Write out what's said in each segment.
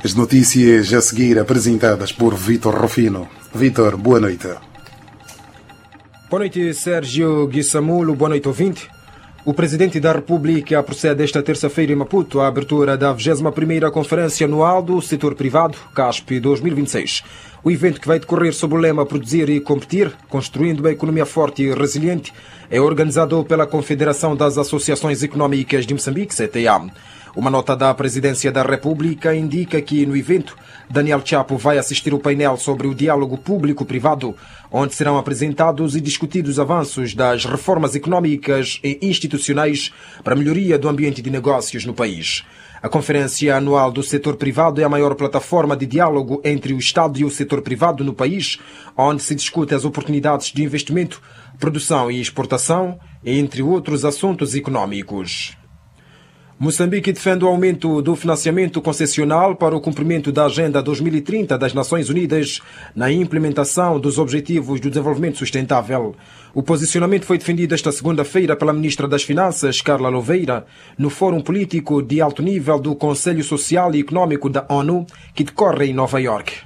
As notícias a seguir apresentadas por Vítor Rufino. Vítor, boa noite. Boa noite, Sérgio Guissamulo. Boa noite, ouvinte. O Presidente da República procede esta terça-feira em Maputo à abertura da 21ª Conferência Anual do Setor Privado, CASP 2026. O evento, que vai decorrer sob o lema Produzir e Competir, construindo uma economia forte e resiliente, é organizado pela Confederação das Associações Económicas de Moçambique, CTA. Uma nota da Presidência da República indica que, no evento, Daniel Chapo vai assistir o painel sobre o diálogo público-privado, onde serão apresentados e discutidos avanços das reformas económicas e institucionais para a melhoria do ambiente de negócios no país. A Conferência Anual do Setor Privado é a maior plataforma de diálogo entre o Estado e o setor privado no país, onde se discute as oportunidades de investimento, produção e exportação, entre outros assuntos económicos. Moçambique defende o aumento do financiamento concessional para o cumprimento da Agenda 2030 das Nações Unidas na implementação dos Objetivos do Desenvolvimento Sustentável. O posicionamento foi defendido esta segunda-feira pela Ministra das Finanças, Carla Louveira, no Fórum Político de Alto Nível do Conselho Social e Econômico da ONU, que decorre em Nova Iorque.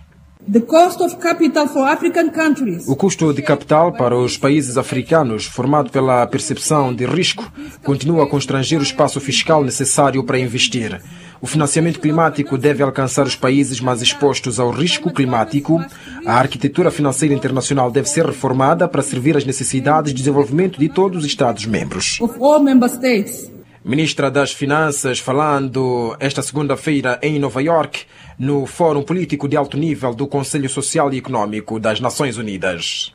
O custo de capital para os países africanos, formado pela percepção de risco, continua a constranger o espaço fiscal necessário para investir. O financiamento climático deve alcançar os países mais expostos ao risco climático. A arquitetura financeira internacional deve ser reformada para servir às necessidades de desenvolvimento de todos os Estados-membros. Ministra das Finanças, falando esta segunda-feira em Nova Iorque, no Fórum Político de Alto Nível do Conselho Social e Econômico das Nações Unidas.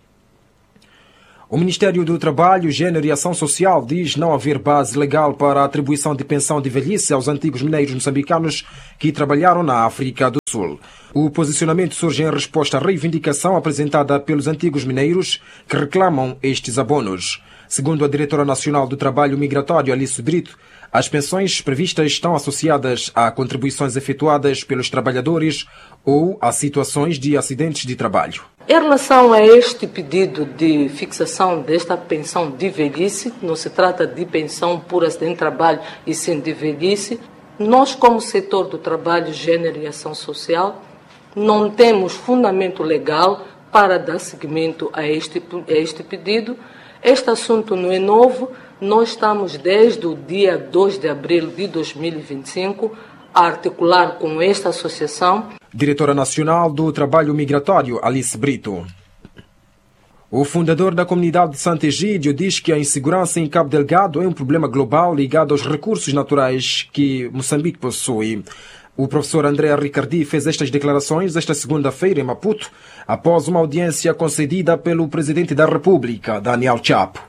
O Ministério do Trabalho, Gênero e Ação Social diz não haver base legal para a atribuição de pensão de velhice aos antigos mineiros moçambicanos que trabalharam na África do Sul. O posicionamento surge em resposta à reivindicação apresentada pelos antigos mineiros que reclamam estes abonos. Segundo a Diretora Nacional do Trabalho Migratório, Alice Brito, as pensões previstas estão associadas a contribuições efetuadas pelos trabalhadores ou a situações de acidentes de trabalho. Em relação a este pedido de fixação desta pensão de velhice, não se trata de pensão por acidente de trabalho e sim de velhice, nós, como setor do trabalho, gênero e ação social, não temos fundamento legal para dar seguimento a este pedido. Este assunto não é novo, nós estamos desde o dia 2 de abril de 2025 a articular com esta associação. Diretora Nacional do Trabalho Migratório, Alice Brito. O fundador da comunidade de Santo Egídio diz que a insegurança em Cabo Delgado é um problema global ligado aos recursos naturais que Moçambique possui. O professor André Ricardi fez estas declarações esta segunda-feira em Maputo, após uma audiência concedida pelo Presidente da República, Daniel Chapo.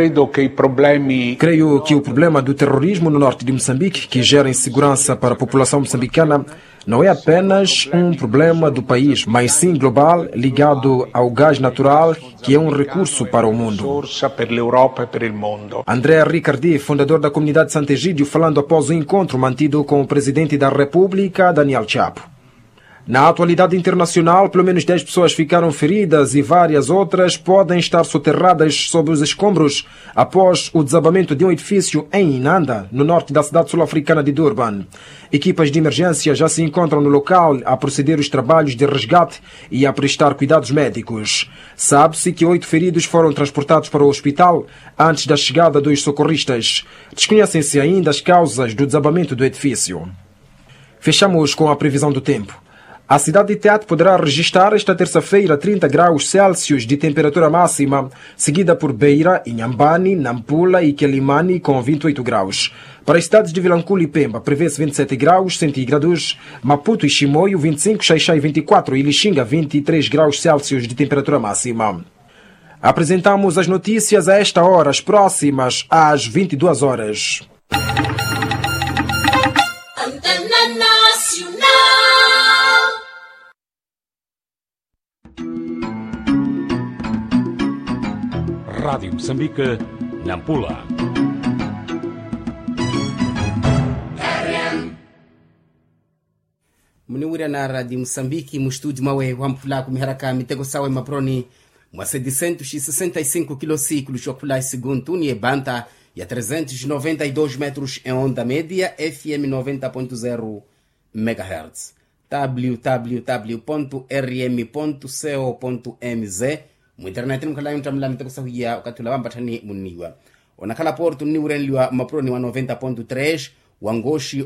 Creio que o problema do terrorismo no norte de Moçambique, que gera insegurança para a população moçambicana, não é apenas um problema do país, mas sim global, ligado ao gás natural, que é um recurso para o mundo. André Ricardi, fundador da comunidade de Santo Egídio, falando após o encontro mantido com o Presidente da República, Daniel Chapo. Na atualidade internacional, pelo menos 10 pessoas ficaram feridas e várias outras podem estar soterradas sob os escombros após o desabamento de um edifício em Inanda, no norte da cidade sul-africana de Durban. Equipas de emergência já se encontram no local a proceder os trabalhos de resgate e a prestar cuidados médicos. Sabe-se que 8 feridos foram transportados para o hospital antes da chegada dos socorristas. Desconhecem-se ainda as causas do desabamento do edifício. Fechamos com a previsão do tempo. A cidade de Tete poderá registrar esta terça-feira 30 graus Celsius de temperatura máxima, seguida por Beira, Inhambane, Nampula e Quelimane com 28 graus. Para as cidades de Vilanculo e Pemba, prevê-se 27 graus centígrados, Maputo e Chimoio 25, Xai-Xai 24 e Lixinga 23 graus Celsius de temperatura máxima. Apresentamos as notícias a esta hora, as próximas às 22 horas. Rádio Moçambique, Nampula. Mniwira na Rádio Moçambique, mu estúdio mawe wampula kumiharaka mitego sawe maproni mwa 765 kilociclos oculais segundo e banda e a 392 metros em onda média FM 90.0 MHz. www.rm.co.mz muinterneti mkhala mtamla mtekosahuya wakati la wambatani muniwa onakhala porto niurenliwa maproni wa 90.3 wangoshi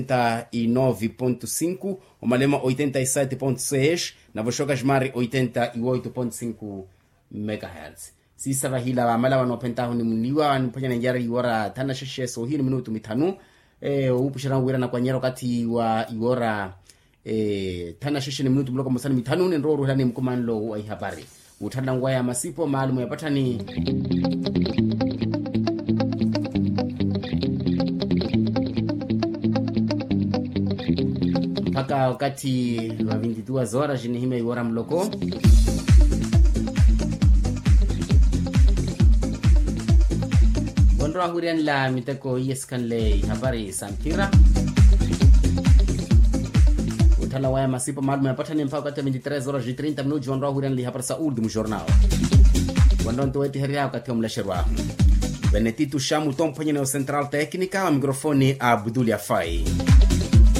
89.5 omalema 87.6 na voshoka jmari 88.5 MHz sisa vahila wamala wanopentaho ni muniwa waniponya njari iwora tana sheshe so hii ni minutu mitanu upushira wira na kwanyero kati wa iwora tana sheshe ni minutu mloko msani mitanu ni nroru hani mkumanlo wa habari utanda ngwaya masipo maalumu ya patani mpaka wakati wa 22 zora jini hime iwora mloko Gondro hurian la miteko yeskanle habari sampira utala waya masipo maalumu ya patani mpaka wakati wa 23 zora jini 30 minuti gondro hurian li habari sa urdu mjornao gondro ntuweti heria wakati wa mlasherwa Benedito Shamu Tom Panyene Central Técnica, o microfone Abdul Yafai.